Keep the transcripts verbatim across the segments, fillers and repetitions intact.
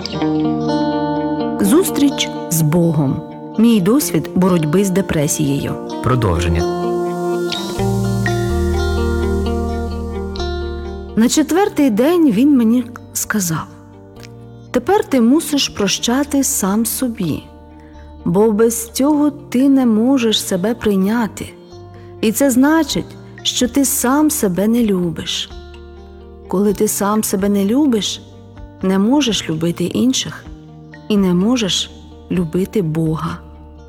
Зустріч з Богом. Мій досвід боротьби з депресією. Продовження. На четвертий день він мені сказав: «Тепер ти мусиш прощати сам собі, бо без цього ти не можеш себе прийняти. І це значить, що ти сам себе не любиш. Коли ти сам себе не любиш, не можеш любити інших і не можеш любити Бога».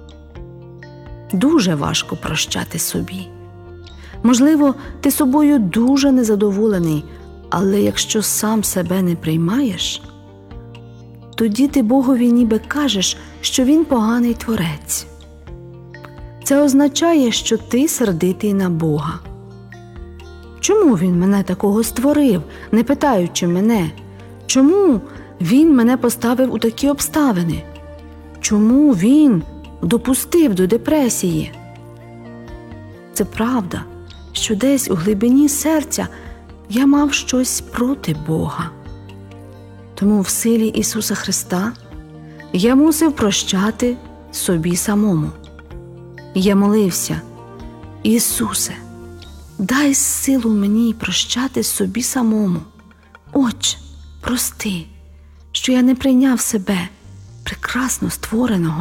Дуже важко прощати собі. Можливо, ти собою дуже незадоволений, але якщо сам себе не приймаєш, тоді ти Богові ніби кажеш, що Він поганий творець. Це означає, що ти сердитий на Бога. Чому Він мене такого створив, не питаючи мене? Чому Він мене поставив у такі обставини? Чому Він допустив до депресії? Це правда, що десь у глибині серця я мав щось проти Бога. Тому в силі Ісуса Христа я мусив прощати собі самому. Я молився: «Ісусе, дай силу мені прощати собі самому. Отче, прости, що я не прийняв себе, прекрасно створеного».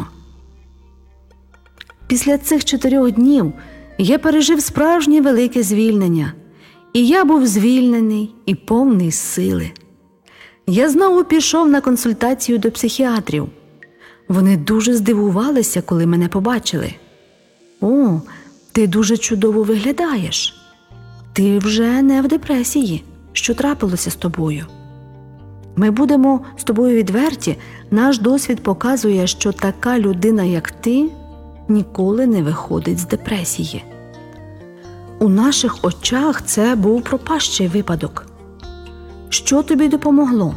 Після цих чотирьох днів я пережив справжнє велике звільнення, і я був звільнений і повний сили. Я знову пішов на консультацію до психіатрів. Вони дуже здивувалися, коли мене побачили. «О, ти дуже чудово виглядаєш. Ти вже не в депресії. Що трапилося з тобою?» Ми будемо з тобою відверті. Наш досвід показує, що така людина, як ти, ніколи не виходить з депресії. У наших очах це був пропащий випадок. Що тобі допомогло?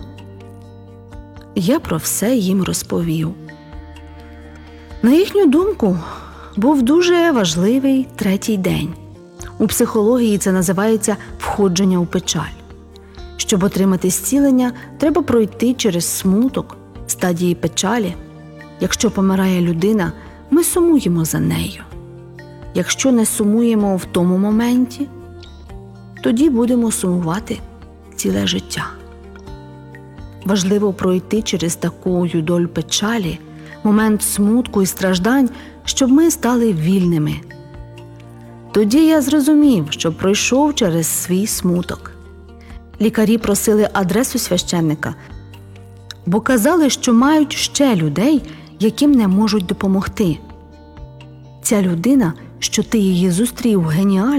Я про все їм розповів. На їхню думку, був дуже важливий третій день. У психології це називається входження у печаль. Щоб отримати зцілення, треба пройти через смуток, стадії печалі. Якщо помирає людина, ми сумуємо за нею. Якщо не сумуємо в тому моменті, тоді будемо сумувати ціле життя. Важливо пройти через таку юдоль печалі, момент смутку і страждань, щоб ми стали вільними. Тоді я зрозумів, що пройшов через свій смуток. Лікарі просили адресу священника, бо казали, що мають ще людей, яким не можуть допомогти. Ця людина, що ти її зустрів, геніальна.